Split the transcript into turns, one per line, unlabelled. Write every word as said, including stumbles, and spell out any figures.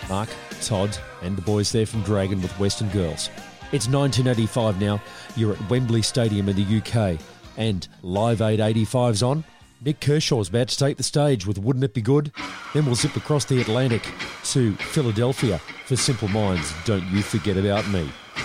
Mark, Todd, and the boys there from Dragon with Western Girls. It's nineteen eighty-five now. You're at Wembley Stadium in the U K, and Live Aid eighty-five's on. Nick Kershaw's about to take the stage with Wouldn't It Be Good? Then we'll zip across the Atlantic to Philadelphia for Simple Minds, Don't You Forget About Me.